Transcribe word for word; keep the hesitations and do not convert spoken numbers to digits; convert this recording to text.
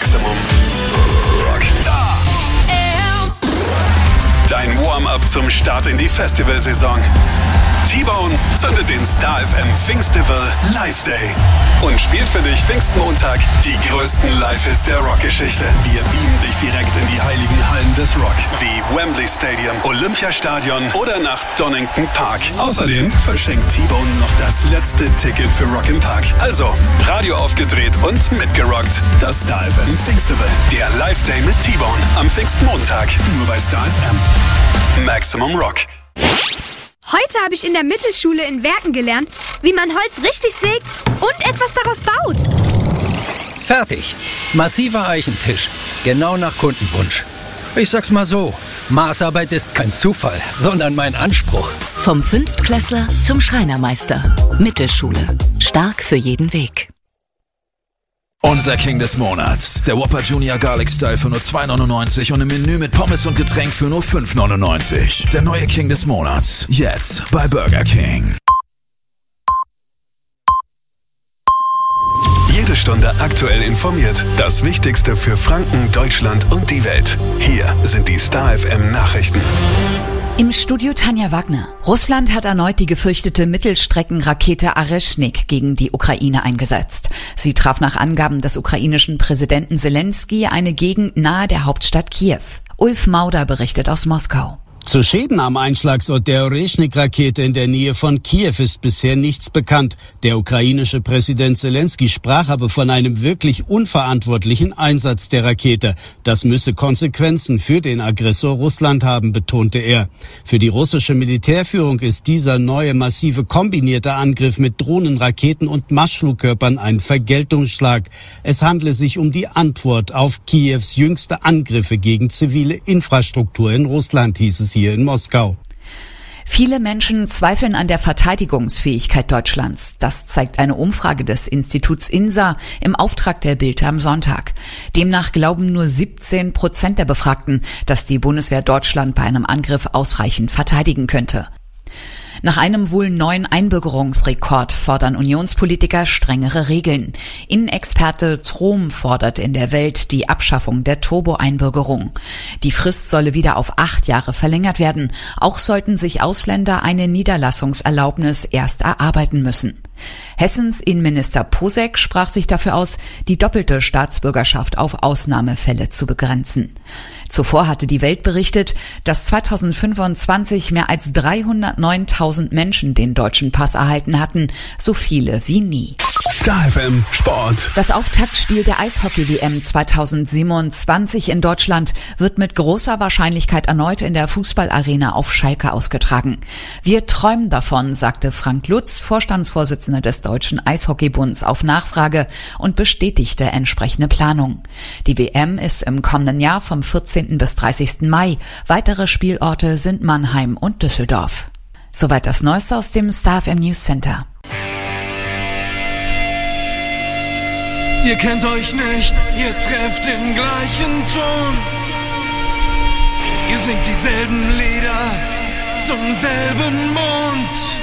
Maximum Rockstar. Dein Warm-up zum Start in die Festivalsaison. T-Bone zündet den Star F M Pfingstival Live Day und spielt für dich Pfingstmontag die größten Live-Hits der Rockgeschichte. Wir beamen dich direkt in die heiligen Hallen des Rock, wie Wembley Stadium, Olympiastadion oder nach Donington Park. Außerdem verschenkt T-Bone noch das letzte Ticket für Rock im Park. Also, Radio aufgedreht und mitgerockt. Das Star F M Pfingstival. Der Live Day mit T-Bone am Pfingstmontag. Nur bei Star F M. Maximum Rock. Heute habe ich in der Mittelschule in Werken gelernt, wie man Holz richtig sägt und etwas daraus baut. Fertig. Massiver Eichentisch. Genau nach Kundenwunsch. Ich sag's mal so, Maßarbeit ist kein Zufall, sondern mein Anspruch. Vom Fünftklässler zum Schreinermeister. Mittelschule. Stark für jeden Weg. Unser King des Monats. Der Whopper Junior Garlic Style für nur zwei neunundneunzig und im Menü mit Pommes und Getränk für nur fünf neunundneunzig. Der neue King des Monats. Jetzt bei Burger King. Jede Stunde aktuell informiert. Das Wichtigste für Franken, Deutschland und die Welt. Hier sind die Star F M Nachrichten. Im Studio Tanja Wagner. Russland hat erneut die gefürchtete Mittelstreckenrakete Areschnik gegen die Ukraine eingesetzt. Sie traf nach Angaben des ukrainischen Präsidenten Zelensky eine Gegend nahe der Hauptstadt Kiew. Ulf Mauder berichtet aus Moskau. Zu Schäden am Einschlagsort der Areschnik-Rakete in der Nähe von Kiew ist bisher nichts bekannt. Der ukrainische Präsident Zelensky sprach aber von einem wirklich unverantwortlichen Einsatz der Rakete. Das müsse Konsequenzen für den Aggressor Russland haben, betonte er. Für die russische Militärführung ist dieser neue massive kombinierte Angriff mit Drohnen, Raketen und Marschflugkörpern ein Vergeltungsschlag. Es handle sich um die Antwort auf Kiews jüngste Angriffe gegen zivile Infrastruktur in Russland, hieß es hier in Moskau. Viele Menschen zweifeln an der Verteidigungsfähigkeit Deutschlands. Das zeigt eine Umfrage des Instituts INSA im Auftrag der Bild am Sonntag. Demnach glauben nur siebzehn Prozent der Befragten, dass die Bundeswehr Deutschland bei einem Angriff ausreichend verteidigen könnte. Nach einem wohl neuen Einbürgerungsrekord fordern Unionspolitiker strengere Regeln. Innenexperte Trom fordert in der Welt die Abschaffung der Turbo-Einbürgerung. Die Frist solle wieder auf acht Jahre verlängert werden. Auch sollten sich Ausländer eine Niederlassungserlaubnis erst erarbeiten müssen. Hessens Innenminister Posek sprach sich dafür aus, die doppelte Staatsbürgerschaft auf Ausnahmefälle zu begrenzen. Zuvor hatte die Welt berichtet, dass zweitausendfünfundzwanzig mehr als dreihundertneuntausend Menschen den deutschen Pass erhalten hatten, so viele wie nie. Star F M Sport. Das Auftaktspiel der Eishockey-W M zweitausendsiebenundzwanzig in Deutschland wird mit großer Wahrscheinlichkeit erneut in der Fußballarena auf Schalke ausgetragen. Wir träumen davon, sagte Frank Lutz, Vorstandsvorsitzender des Deutschen Eishockeybunds, auf Nachfrage und bestätigte entsprechende Planung. Die W M ist im kommenden Jahr vom vierzehnten bis dreißigsten Mai. Weitere Spielorte sind Mannheim und Düsseldorf. Soweit das Neueste aus dem Star F M News Center. Ihr kennt euch nicht, ihr trefft den gleichen Ton. Ihr singt dieselben Lieder zum selben Mond.